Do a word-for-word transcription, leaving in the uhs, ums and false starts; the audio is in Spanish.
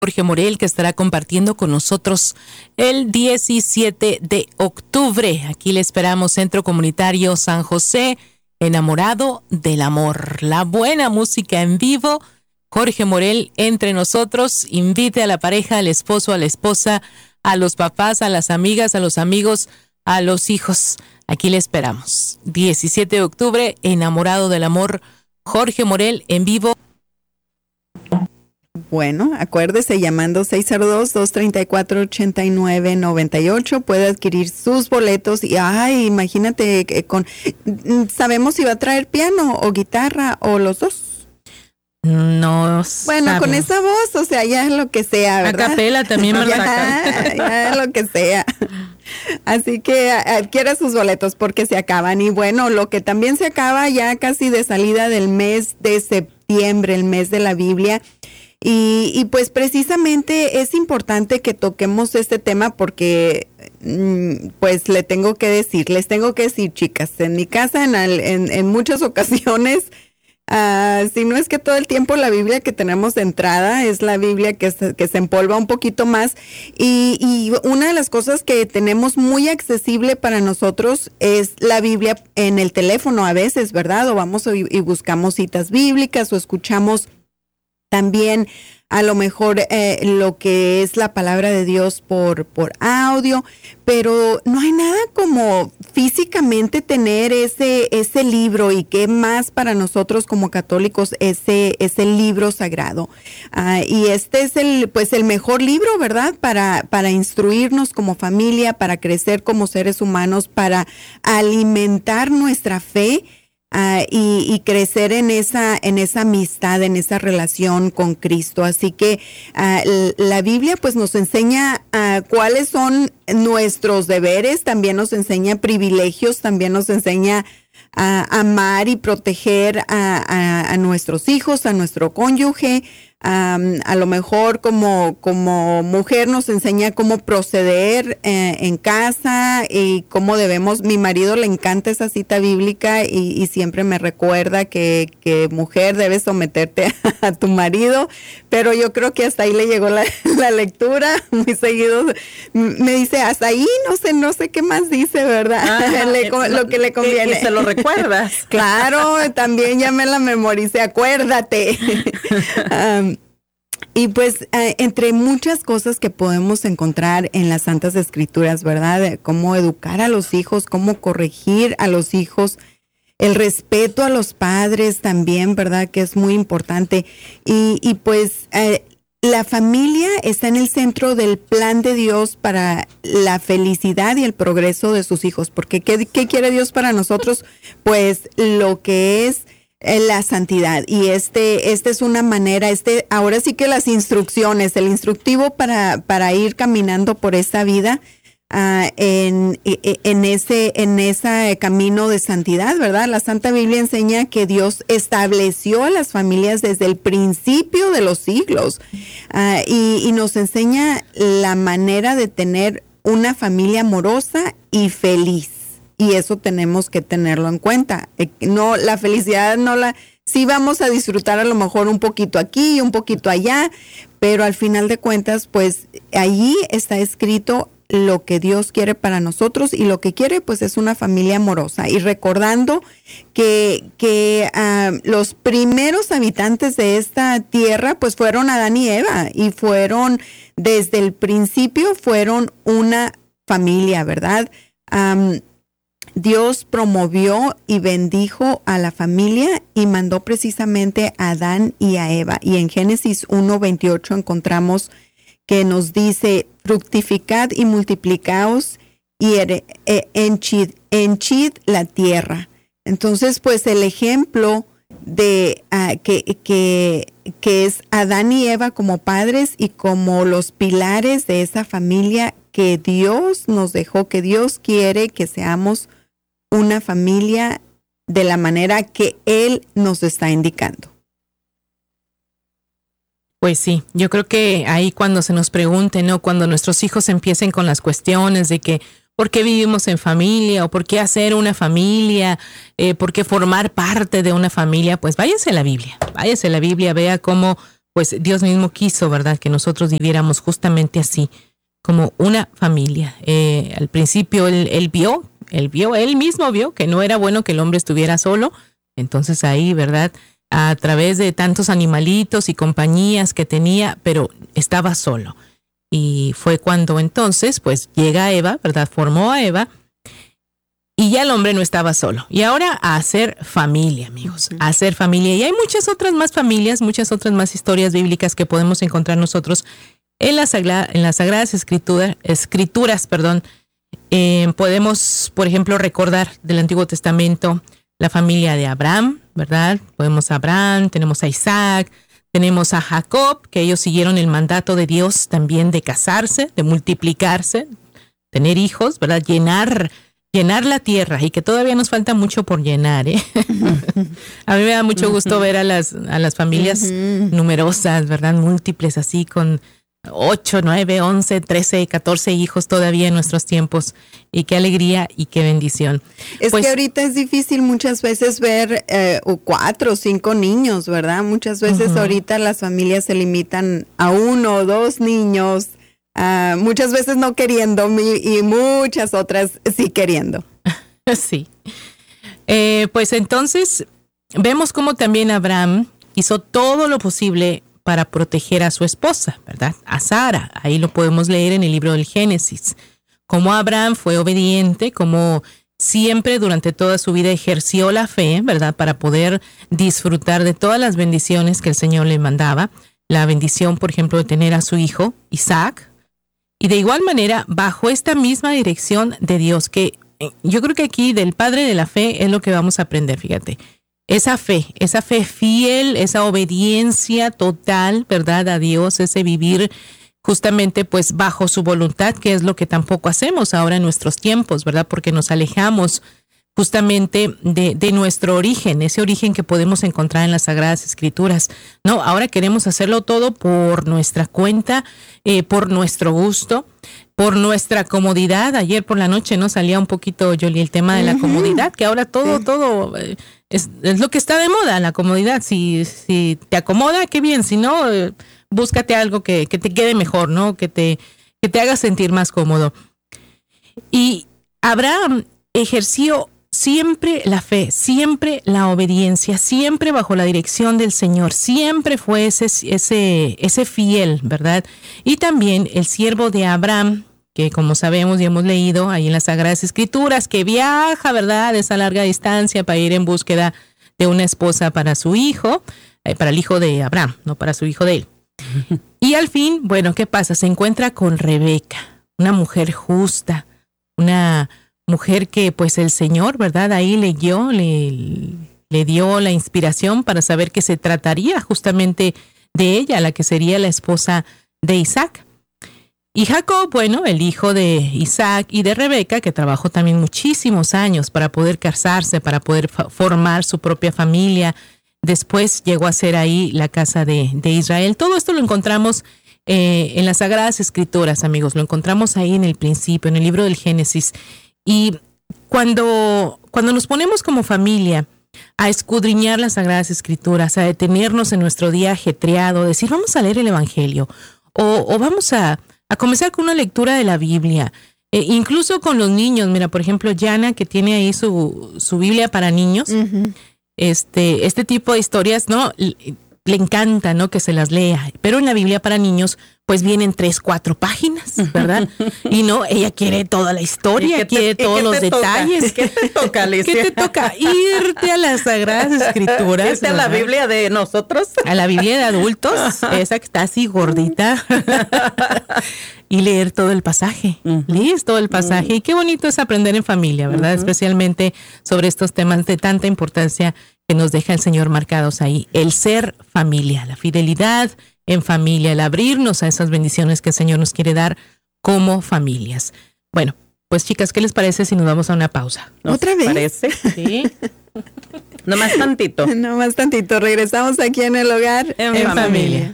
Jorge Morel, que estará compartiendo con nosotros el diecisiete de octubre. Aquí le esperamos, Centro Comunitario San José, enamorado del amor. La buena música en vivo. Jorge Morel entre nosotros. Invite a la pareja, al esposo, a la esposa, a los papás, a las amigas, a los amigos, a los hijos. Aquí le esperamos. diecisiete de octubre, enamorado del amor. Jorge Morel en vivo. Bueno, acuérdese, llamando seis cero dos, dos tres cuatro, ocho nueve nueve ocho, puede adquirir sus boletos y, ay, imagínate, que con, ¿sabemos si va a traer piano o guitarra o los dos? No Bueno, sabemos. con esa voz, o sea, ya es lo que sea, ¿verdad? A capela también me lo sacan. Ya es lo que sea. Así que adquiera sus boletos porque se acaban. Y bueno, lo que también se acaba ya casi de salida del mes de septiembre, el mes de la Biblia. Y, y pues precisamente es importante que toquemos este tema porque pues le tengo que decir, les tengo que decir, chicas, en mi casa en, en, en muchas ocasiones, uh, si no es que todo el tiempo la Biblia que tenemos de entrada es la Biblia que se, que se empolva un poquito más y, y una de las cosas que tenemos muy accesible para nosotros es la Biblia en el teléfono a veces, ¿verdad? O vamos y, y buscamos citas bíblicas o escuchamos también a lo mejor eh, lo que es la palabra de Dios por, por audio, pero no hay nada como físicamente tener ese, ese libro y qué más para nosotros como católicos ese, ese libro sagrado. Uh, y este es el, pues el mejor libro, ¿verdad? Para, para instruirnos como familia, para crecer como seres humanos, para alimentar nuestra fe. Uh, y, y crecer en esa en esa amistad, en esa relación con Cristo. Así que uh, la Biblia pues nos enseña uh, cuáles son nuestros deberes, también nos enseña privilegios, también nos enseña a uh, amar y proteger a, a, a nuestros hijos, a nuestro cónyuge. Um, a lo mejor como, como mujer nos enseña cómo proceder eh, en casa y cómo debemos. Mi marido le encanta esa cita bíblica y, y siempre me recuerda que, que mujer debes someterte a, a tu marido, pero yo creo que hasta ahí le llegó la, la lectura. Muy seguido me dice, hasta ahí no sé, no sé qué más dice, ¿verdad? Ah, le, lo, lo que le conviene. Y se lo recuerdas. Claro, también ya me la memoricé, acuérdate. um, Y pues eh, entre muchas cosas que podemos encontrar en las Santas Escrituras, ¿verdad? Cómo educar a los hijos, cómo corregir a los hijos, el respeto a los padres también, ¿verdad? Que es muy importante. Y, y pues eh, la familia está en el centro del plan de Dios para la felicidad y el progreso de sus hijos. Porque ¿qué, qué quiere Dios para nosotros? Pues lo que es la santidad. Y este, este es una manera, este, ahora sí que las instrucciones, el instructivo para, para ir caminando por esta vida, uh, en, en ese, en ese camino de santidad, ¿verdad? La Santa Biblia enseña que Dios estableció a las familias desde el principio de los siglos, uh, y, y nos enseña la manera de tener una familia amorosa y feliz. Y eso tenemos que tenerlo en cuenta. No, la felicidad no la, sí vamos a disfrutar a lo mejor un poquito aquí y un poquito allá, pero al final de cuentas, pues allí está escrito lo que Dios quiere para nosotros y lo que quiere pues es una familia amorosa. Y recordando que, que uh, los primeros habitantes de esta tierra pues fueron Adán y Eva y fueron, desde el principio fueron una familia, ¿verdad? Um, Dios promovió y bendijo a la familia y mandó precisamente a Adán y a Eva. Y en Génesis uno veintiocho encontramos que nos dice, fructificad y multiplicaos y henchid, henchid la tierra. Entonces, pues el ejemplo de uh, que, que, que es Adán y Eva como padres y como los pilares de esa familia que Dios nos dejó, que Dios quiere que seamos una familia de la manera que Él nos está indicando. Pues sí, yo creo que ahí cuando se nos pregunte, ¿no? Cuando nuestros hijos empiecen con las cuestiones de que ¿por qué vivimos en familia? ¿O por qué hacer una familia? Eh, ¿Por qué formar parte de una familia? Pues váyase a la Biblia, váyase a la Biblia, vea cómo pues Dios mismo quiso, ¿verdad?, que nosotros viviéramos justamente así, como una familia. Eh, al principio él, él vio, él vio, él mismo vio que no era bueno que el hombre estuviera solo. Entonces ahí, ¿verdad?, a través de tantos animalitos y compañías que tenía, pero estaba solo. Y fue cuando entonces, pues llega Eva, ¿verdad?, formó a Eva, y ya el hombre no estaba solo. Y ahora a hacer familia, amigos, a hacer familia. Y hay muchas otras más familias, muchas otras más historias bíblicas que podemos encontrar nosotros en las, sagla- en las Sagradas Escrituras, escrituras, perdón. Eh, podemos, por ejemplo, recordar del Antiguo Testamento la familia de Abraham, ¿verdad? Podemos a Abraham, tenemos a Isaac, tenemos a Jacob, que ellos siguieron el mandato de Dios también de casarse, de multiplicarse, tener hijos, ¿verdad? Llenar llenar la tierra, y que todavía nos falta mucho por llenar, ¿eh? A mí me da mucho gusto ver a las, a las familias numerosas, ¿verdad? Múltiples, así con ocho, nueve, once, trece, catorce hijos todavía en nuestros tiempos. Y qué alegría y qué bendición. Es pues, que ahorita es difícil muchas veces ver eh, cuatro o cinco niños, ¿verdad? Muchas veces uh-huh. ahorita las familias se limitan a uno o dos niños. Uh, muchas veces no queriendo y muchas otras sí queriendo. Sí. Eh, pues entonces vemos cómo también Abraham hizo todo lo posible para proteger a su esposa, ¿verdad? A Sara. Ahí lo podemos leer en el libro del Génesis. Cómo Abraham fue obediente, cómo siempre durante toda su vida ejerció la fe, ¿verdad? Para poder disfrutar de todas las bendiciones que el Señor le mandaba. La bendición, por ejemplo, de tener a su hijo, Isaac. Y de igual manera, bajo esta misma dirección de Dios, que yo creo que aquí del Padre de la Fe es lo que vamos a aprender, fíjate. Esa fe, esa fe fiel, esa obediencia total, ¿verdad?, a Dios, ese vivir justamente pues bajo su voluntad, que es lo que tampoco hacemos ahora en nuestros tiempos, ¿verdad? Porque nos alejamos justamente de, de nuestro origen, ese origen que podemos encontrar en las Sagradas Escrituras. No, ahora queremos hacerlo todo por nuestra cuenta, eh, por nuestro gusto, por nuestra comodidad. Ayer por la noche no salía un poquito, Yoli, el tema de la uh-huh. comodidad, que ahora todo, sí. todo eh, es, es lo que está de moda, la comodidad. Si, si te acomoda, qué bien, si no, eh, búscate algo que, que te quede mejor, ¿no? Que te, que te haga sentir más cómodo. Y Abraham ejerció siempre la fe, siempre la obediencia, siempre bajo la dirección del Señor, siempre fue ese, ese, ese fiel, ¿verdad? Y también el siervo de Abraham, que como sabemos y hemos leído ahí en las Sagradas Escrituras, que viaja, ¿verdad?, de esa larga distancia para ir en búsqueda de una esposa para su hijo, eh, para el hijo de Abraham, no para su hijo de él. Y al fin, bueno, ¿qué pasa? Se encuentra con Rebeca, una mujer justa, una mujer que pues el Señor, ¿verdad?, ahí le dio, le, le dio la inspiración para saber que se trataría justamente de ella, la que sería la esposa de Isaac. Y Jacob, bueno, el hijo de Isaac y de Rebeca, que trabajó también muchísimos años para poder casarse, para poder fa- formar su propia familia. Después llegó a ser ahí la casa de, de Israel. Todo esto lo encontramos eh, en las Sagradas Escrituras, amigos. Lo encontramos ahí en el principio, en el libro del Génesis. Y cuando, cuando nos ponemos como familia a escudriñar las Sagradas Escrituras, a detenernos en nuestro día ajetreado, decir, vamos a leer el Evangelio, o, o vamos a, a comenzar con una lectura de la Biblia, eh, incluso con los niños. Mira, por ejemplo, Yana, que tiene ahí su, su Biblia para niños, uh-huh. este, este tipo de historias, ¿no?, le, le encanta, ¿no?, que se las lea, pero en la Biblia para niños pues vienen tres, cuatro páginas, ¿verdad? Y no, ella quiere toda la historia, quiere te, todos los detalles. ¿Qué te toca, Alicia? ¿Qué te toca? Irte a las Sagradas Escrituras. Irte a la Biblia de nosotros. A la Biblia de adultos, esa que está así gordita. Y leer todo el pasaje. Uh-huh. Lees todo el pasaje. Uh-huh. Y qué bonito es aprender en familia, ¿verdad? Uh-huh. Especialmente sobre estos temas de tanta importancia que nos deja el Señor marcados ahí. El ser familia, la fidelidad en familia, el abrirnos a esas bendiciones que el Señor nos quiere dar como familias. Bueno, pues chicas, ¿qué les parece si nos vamos a una pausa? ¿Otra vez? ¿Parece? Sí. No más tantito. No más tantito. Regresamos aquí en el hogar en, en familia. familia.